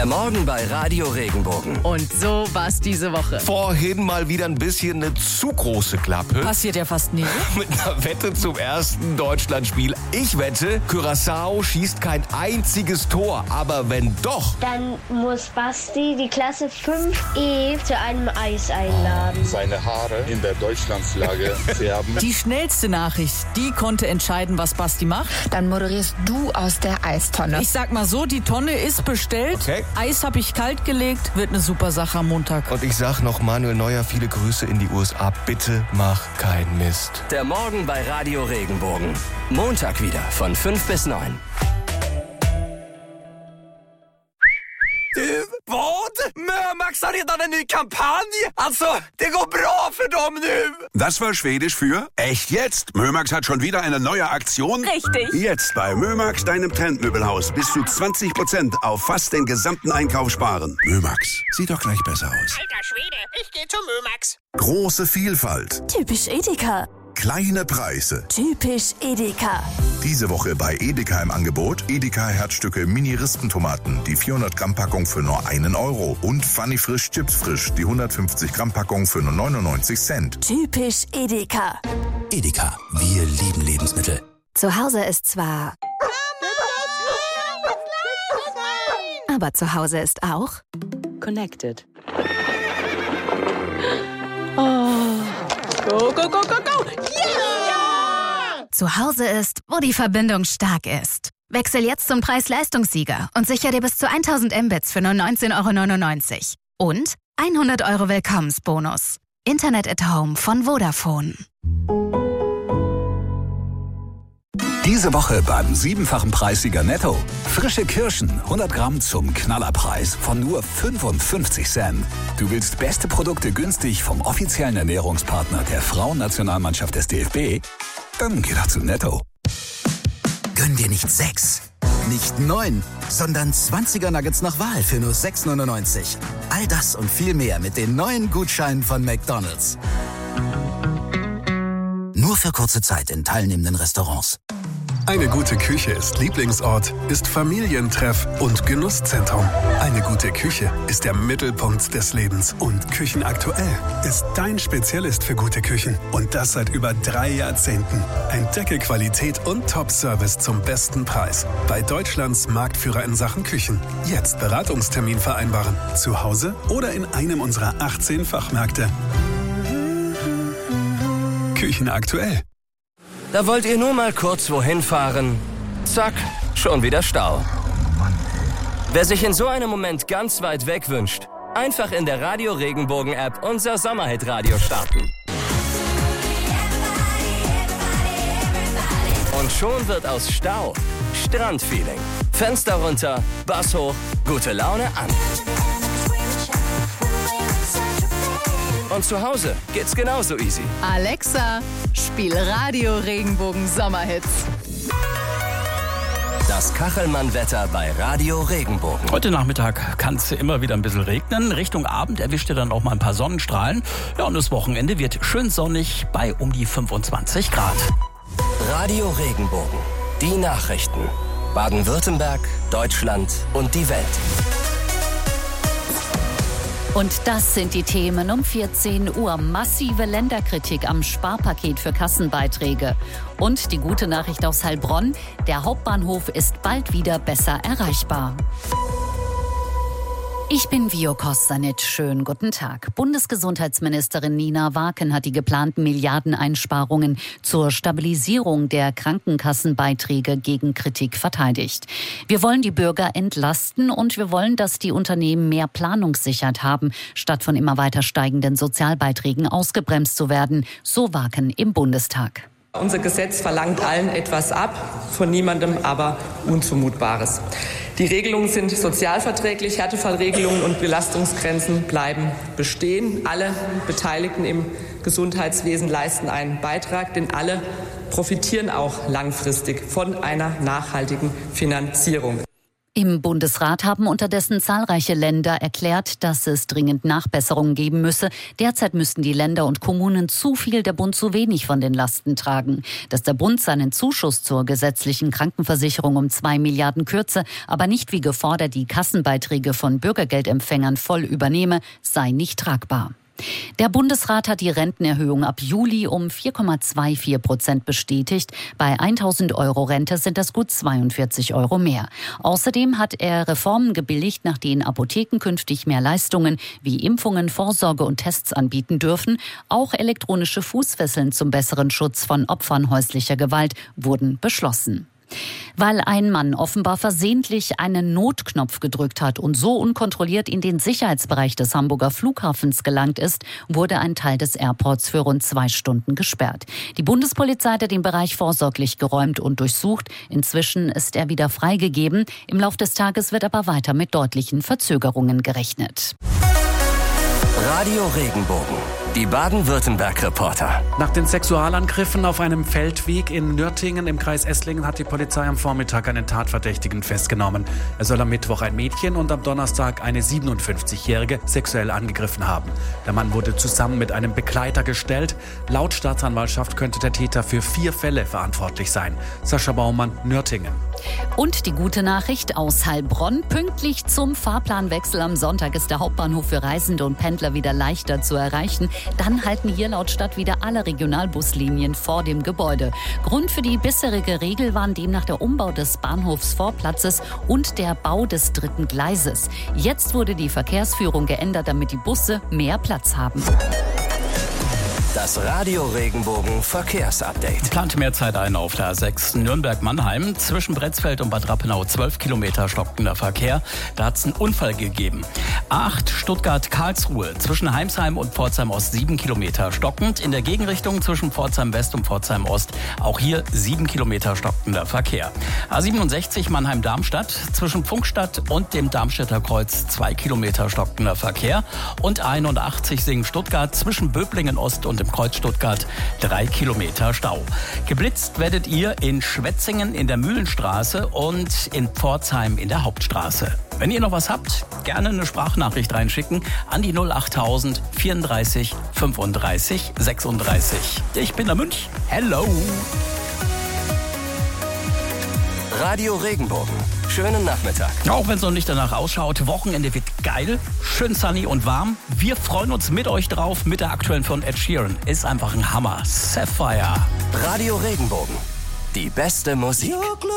Der Morgen bei Radio Regenbogen. Und so war's diese Woche. Vorhin mal wieder ein bisschen eine zu große Klappe. Passiert ja fast nie. Mit einer Wette zum ersten Deutschlandspiel. Ich wette, Curaçao schießt kein einziges Tor. Aber wenn doch... Dann muss Basti die Klasse 5E zu einem Eis einladen. Seine Haare in der Deutschlandflagge färben. Die schnellste Nachricht, die konnte entscheiden, was Basti macht. Dann moderierst du aus der Eistonne. Ich sag mal so, die Tonne ist bestellt. Okay. Eis habe ich kalt gelegt. Wird eine super Sache am Montag. Und ich sag noch Manuel Neuer, viele Grüße in die USA. Bitte mach keinen Mist. Der Morgen bei Radio Regenbogen. Montag wieder von 5 bis 9. Vad? Mömax har redan en ny kampanj! Alltså, det går bra für dem nu! Das war Schwedisch für echt jetzt. Mömax hat schon wieder eine neue Aktion. Richtig. Jetzt bei Mömax, deinem Trendmöbelhaus. Bis zu 20% auf fast den gesamten Einkauf sparen. Mömax, sieht doch gleich besser aus. Alter Schwede, ich gehe zu Mömax. Große Vielfalt. Typisch Edeka. Kleine Preise. Typisch Edeka. Diese Woche bei Edeka im Angebot Edeka Herzstücke Mini-Rispentomaten, die 400 Gramm Packung für nur 1 Euro und Funny Frisch Chips Frisch, die 150 Gramm Packung für nur 99 Cent. Typisch Edeka. Edeka, wir lieben Lebensmittel. Zu Hause ist zwar... Aber zu Hause ist auch... Connected. Oh. Go, go, go, go, go! Yeah! Zu Hause ist, wo die Verbindung stark ist. Wechsel jetzt zum Preis-Leistungssieger und sicher dir bis zu 1000 Mbits für nur 19,99 €. Und 100 € Willkommensbonus. Internet at Home von Vodafone. Diese Woche beim 7-fachen Preissieger Netto. Frische Kirschen, 100 Gramm zum Knallerpreis von nur 55 Cent. Du willst beste Produkte günstig vom offiziellen Ernährungspartner der Frauennationalmannschaft des DFB? Dann geh doch zu Netto. Gönn dir nicht 6, nicht 9, sondern 20er Nuggets nach Wahl für nur 6,99 €. All das und viel mehr mit den neuen Gutscheinen von McDonald's. Nur für kurze Zeit in teilnehmenden Restaurants. Eine gute Küche ist Lieblingsort, ist Familientreff und Genusszentrum. Eine gute Küche ist der Mittelpunkt des Lebens. Und Küchenaktuell ist dein Spezialist für gute Küchen. Und das seit über 3 Jahrzehnten. Entdecke Qualität und Top-Service zum besten Preis. Bei Deutschlands Marktführer in Sachen Küchen. Jetzt Beratungstermin vereinbaren. Zu Hause oder in einem unserer 18 Fachmärkte. Küchenaktuell. Da wollt ihr nur mal kurz wohin fahren. Zack, schon wieder Stau. Wer sich in so einem Moment ganz weit weg wünscht, einfach in der Radio Regenbogen App unser Sommerhit-Radio starten. Und schon wird aus Stau Strandfeeling. Fenster runter, Bass hoch, gute Laune an. Und zu Hause geht's genauso easy. Alexa, spiel Radio Regenbogen Sommerhits. Das Kachelmann-Wetter bei Radio Regenbogen. Heute Nachmittag kann es immer wieder ein bisschen regnen. Richtung Abend erwischt ihr dann auch mal ein paar Sonnenstrahlen. Ja, und das Wochenende wird schön sonnig bei um die 25 Grad. Radio Regenbogen. Die Nachrichten. Baden-Württemberg, Deutschland und die Welt. Und das sind die Themen um 14 Uhr. Massive Länderkritik am Sparpaket für Kassenbeiträge. Und die gute Nachricht aus Heilbronn, der Hauptbahnhof ist bald wieder besser erreichbar. Ich bin Vio Kostanit. Schönen guten Tag. Bundesgesundheitsministerin Nina Waken hat die geplanten Milliardeneinsparungen zur Stabilisierung der Krankenkassenbeiträge gegen Kritik verteidigt. Wir wollen die Bürger entlasten und wir wollen, dass die Unternehmen mehr Planungssicherheit haben, statt von immer weiter steigenden Sozialbeiträgen ausgebremst zu werden, so Waken im Bundestag. Unser Gesetz verlangt allen etwas ab, von niemandem aber Unzumutbares. Die Regelungen sind sozialverträglich, Härtefallregelungen und Belastungsgrenzen bleiben bestehen. Alle Beteiligten im Gesundheitswesen leisten einen Beitrag, denn alle profitieren auch langfristig von einer nachhaltigen Finanzierung. Im Bundesrat haben unterdessen zahlreiche Länder erklärt, dass es dringend Nachbesserungen geben müsse. Derzeit müssten die Länder und Kommunen zu viel, der Bund zu wenig von den Lasten tragen. Dass der Bund seinen Zuschuss zur gesetzlichen Krankenversicherung um 2 Milliarden kürze, aber nicht wie gefordert die Kassenbeiträge von Bürgergeldempfängern voll übernehme, sei nicht tragbar. Der Bundesrat hat die Rentenerhöhung ab Juli um 4,24% bestätigt. Bei 1.000 € Rente sind das gut 42 € mehr. Außerdem hat er Reformen gebilligt, nach denen Apotheken künftig mehr Leistungen wie Impfungen, Vorsorge und Tests anbieten dürfen. Auch elektronische Fußfesseln zum besseren Schutz von Opfern häuslicher Gewalt wurden beschlossen. Weil ein Mann offenbar versehentlich einen Notknopf gedrückt hat und so unkontrolliert in den Sicherheitsbereich des Hamburger Flughafens gelangt ist, wurde ein Teil des Airports für rund 2 Stunden gesperrt. Die Bundespolizei hat den Bereich vorsorglich geräumt und durchsucht. Inzwischen ist er wieder freigegeben. Im Lauf des Tages wird aber weiter mit deutlichen Verzögerungen gerechnet. Radio Regenbogen, die Baden-Württemberg-Reporter. Nach den Sexualangriffen auf einem Feldweg in Nürtingen im Kreis Esslingen hat die Polizei am Vormittag einen Tatverdächtigen festgenommen. Er soll am Mittwoch ein Mädchen und am Donnerstag eine 57-Jährige sexuell angegriffen haben. Der Mann wurde zusammen mit einem Begleiter gestellt. Laut Staatsanwaltschaft könnte der Täter für 4 Fälle verantwortlich sein. Sascha Baumann, Nürtingen. Und die gute Nachricht aus Heilbronn. Pünktlich zum Fahrplanwechsel am Sonntag ist der Hauptbahnhof für Reisende und Pendler wieder leichter zu erreichen. Dann halten hier laut Stadt wieder alle Regionalbuslinien vor dem Gebäude. Grund für die bisherige Regel waren demnach der Umbau des Bahnhofsvorplatzes und der Bau des 3. Gleises. Jetzt wurde die Verkehrsführung geändert, damit die Busse mehr Platz haben. Das Radio Regenbogen Verkehrsupdate. Plant mehr Zeit ein auf der A6 Nürnberg-Mannheim. Zwischen Bretzfeld und Bad Rappenau 12 Kilometer stockender Verkehr. Da hat es einen Unfall gegeben. A8 Stuttgart-Karlsruhe. Zwischen Heimsheim und Pforzheim-Ost 7 Kilometer stockend. In der Gegenrichtung zwischen Pforzheim-West und Pforzheim-Ost auch hier 7 Kilometer stockender Verkehr. A67 Mannheim-Darmstadt. Zwischen Pfungstadt und dem Darmstädter Kreuz 2 Kilometer stockender Verkehr. Und A81 Singen-Stuttgart zwischen Böblingen-Ost und im Kreuz Stuttgart 3 Kilometer Stau. Geblitzt werdet ihr in Schwetzingen in der Mühlenstraße und in Pforzheim in der Hauptstraße. Wenn ihr noch was habt, gerne eine Sprachnachricht reinschicken an die 08000 34 35 36. Ich bin der Münch. Hello! Radio Regenbogen. Schönen Nachmittag. Auch wenn es noch nicht danach ausschaut, Wochenende wird geil, schön sunny und warm. Wir freuen uns mit euch drauf mit der aktuellen von Ed Sheeran. Ist einfach ein Hammer. Sapphire. Radio Regenbogen. Die beste Musik.